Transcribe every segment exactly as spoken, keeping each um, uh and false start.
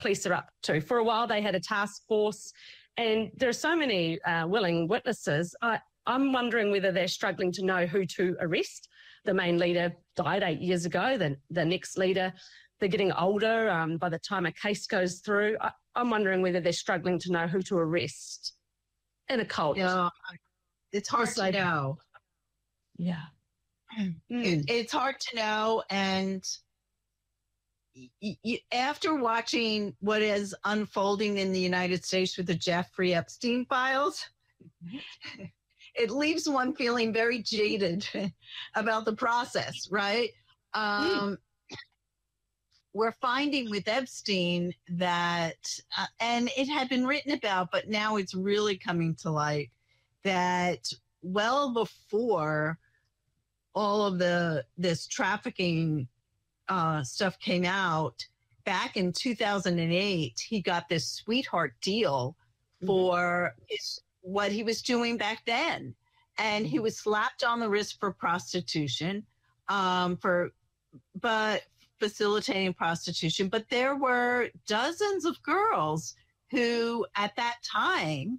police are up to. For a while, they had a task force, and there are so many uh, willing witnesses. I, I'm wondering whether they're struggling to know who to arrest. The main leader died eight years ago. The, the next leader, they're getting older. Um, by the time a case goes through, I, I'm wondering whether they're struggling to know who to arrest in a cult. Yeah, it's hard to know. Yeah. Mm. It, it's hard to know. And y- y- after watching what is unfolding in the United States with the Jeffrey Epstein files, it leaves one feeling very jaded about the process, right? Um, mm. We're finding with Epstein that, uh, and it had been written about, but now it's really coming to light, that well before all of the this trafficking uh, stuff came out, back in two thousand eight, he got this sweetheart deal for his, what he was doing back then. And he was slapped on the wrist for prostitution, um, for but facilitating prostitution. But there were dozens of girls who at that time,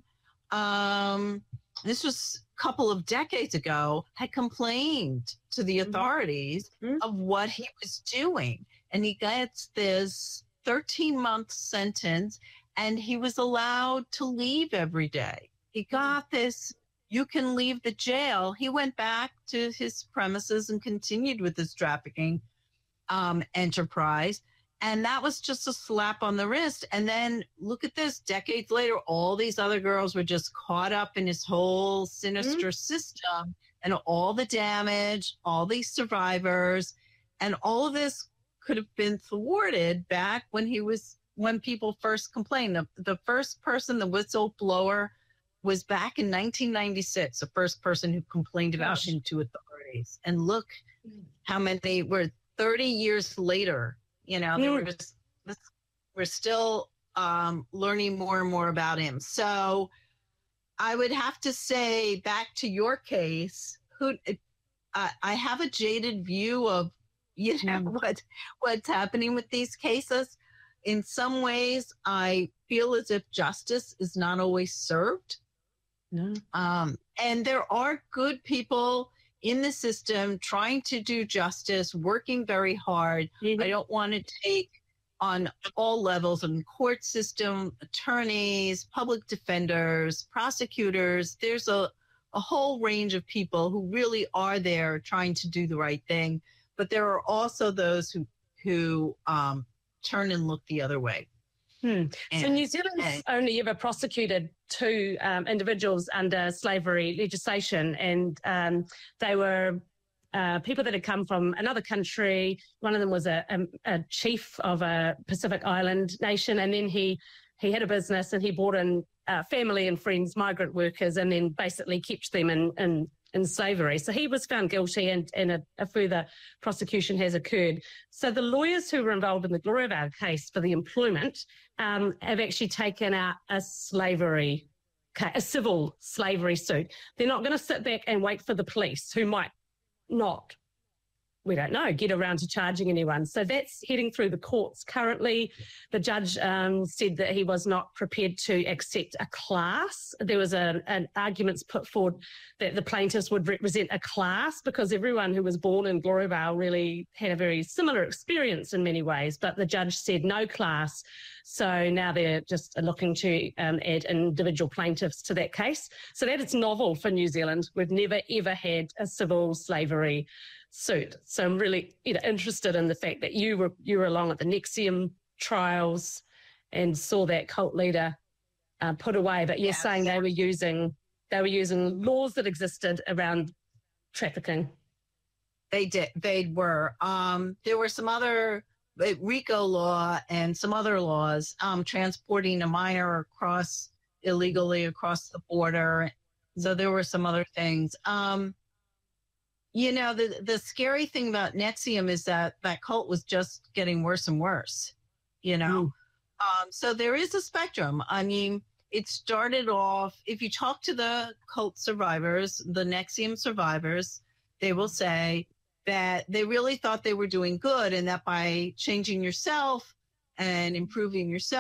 um, this was a couple of decades ago, had complained to the authorities mm-hmm. of what he was doing. And he gets this thirteen-month sentence, and he was allowed to leave every day. He got this, you can leave the jail. He went back to his premises and continued with his trafficking um, enterprise. And that was just a slap on the wrist. And then look at this, decades later, all these other girls were just caught up in his whole sinister mm-hmm. system, and all the damage, all these survivors, and all of this could have been thwarted back when he was, when people first complained. The, the first person, the whistleblower, was back in nineteen ninety-six, the first person who complained about Gosh. him to authorities. And look how many were thirty years later. You know, they were just, we're still um, learning more and more about him. So I would have to say, back to your case, who uh, I have a jaded view of, you know, what what's happening with these cases. In some ways, I feel as if justice is not always served. No. Um, and there are good people in the system trying to do justice, working very hard. Mm-hmm. I don't want to take on all levels in court system, attorneys, public defenders, prosecutors. There's a, a whole range of people who really are there trying to do the right thing. But there are also those who, who um, turn and look the other way. Hmm. So New Zealand's only ever prosecuted two um, individuals under slavery legislation, and um, they were uh, people that had come from another country. One of them was a, a, a chief of a Pacific Island nation, and then he he had a business and he brought in uh, family and friends, migrant workers, and then basically kept them in, in in slavery. So he was found guilty, and, and a, a further prosecution has occurred. So the lawyers who were involved in the Gloriavale case for the employment um, have actually taken out a slavery, a civil slavery suit. They're not going to sit back and wait for the police, who might not, we don't know, get around to charging anyone. So that's heading through the courts currently. The judge um, said that he was not prepared to accept a class. There was a, an arguments put forward that the plaintiffs would represent a class, because everyone who was born in Gloriavale really had a very similar experience in many ways, but the judge said no class. So now they're just looking to um, add individual plaintiffs to that case. So that is novel for New Zealand. We've never, ever had a civil slavery suit. So I'm really you know, interested in the fact that you were you were along at the NXIVM trials and saw that cult leader uh, put away. But you're yes. saying they were using they were using laws that existed around trafficking. They did. They were. Um, there were some other RICO law and some other laws um, transporting a minor across illegally across the border. So there were some other things. Um, You know, the, the scary thing about NXIVM is that that cult was just getting worse and worse, you know. Mm. Um, so there is a spectrum. I mean, it started off, if you talk to the cult survivors, the NXIVM survivors, they will say that they really thought they were doing good, and that by changing yourself and improving yourself.